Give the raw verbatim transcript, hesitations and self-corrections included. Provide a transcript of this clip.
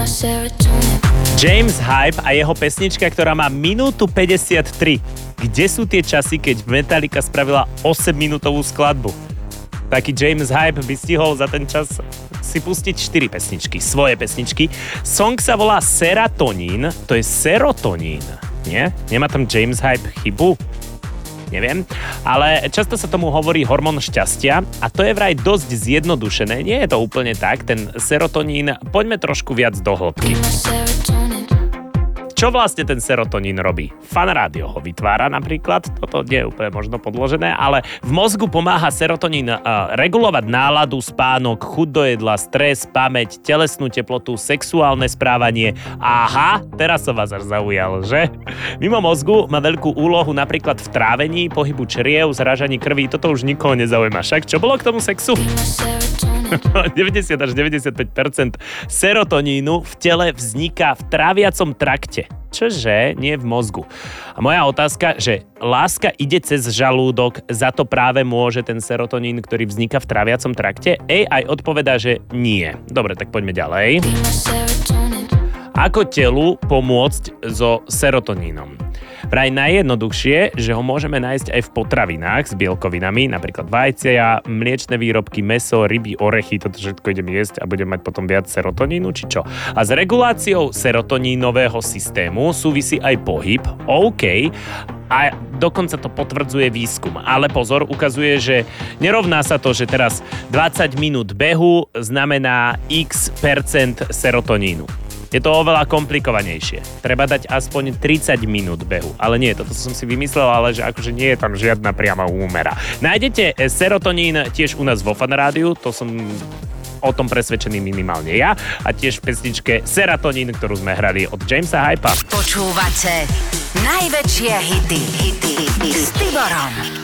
James Hype a jeho pesnička, ktorá má minútu päťdesiattri. Kde sú tie časy, keď Metallica spravila osemminútovú skladbu? Taký James Hype by stihol za ten čas si pustiť štyri pesničky, svoje pesničky. Song sa volá Serotonín, to je serotonín, nie? Nemá tam James Hype chybu? Neviem, ale často sa tomu hovorí hormón šťastia a to je vraj dosť zjednodušené. Nie je to úplne tak, ten serotonín, poďme trošku viac do hĺbky. Čo vlastne ten serotonín robí? Fan rádio ho vytvára napríklad, toto nie je úplne možno podložené, ale v mozgu pomáha serotonín uh, regulovať náladu, spánok, chuť do jedla, stres, pamäť, telesnú teplotu, sexuálne správanie. Aha, teraz som vás až zaujal, že? Mimo mozgu má veľkú úlohu napríklad v trávení, pohybu čriev, zrážaní krvi, toto už nikoho nezaujíma. Však čo bolo k tomu sexu? deväťdesiat až deväťdesiatpäť percent serotonínu v tele vzniká v tráviacom trakte. Čože? Nie v mozgu. A moja otázka, že láska ide cez žalúdok, za to práve môže ten serotonín, ktorý vzniká v tráviacom trakte? á í odpovedá, že nie. Dobre, tak poďme ďalej. Ako telu pomôcť so serotonínom? Vraj najjednoduchšie, že ho môžeme nájsť aj v potravinách s bielkovinami, napríklad vajcia, mliečne výrobky, mäso, ryby, orechy, toto všetko idem jesť a budem mať potom viac serotonínu, či čo? A s reguláciou serotonínového systému súvisí aj pohyb, OK, a dokonca to potvrdzuje výskum. Ale pozor, ukazuje, že nerovná sa to, že teraz dvadsať minút behu znamená x percent serotonínu. Je to oveľa komplikovanejšie. Treba dať aspoň tridsať minút behu. Ale nie, toto som si vymyslel, ale že akože nie je tam žiadna priama úmera. Nájdete serotonín tiež u nás vo Fan rádiu, to som o tom presvedčený minimálne ja. A tiež v pesničke Serotonín, ktorú sme hrali od Jamesa Hypa. Počúvate najväčšie hity, hity, hity s Tiborom.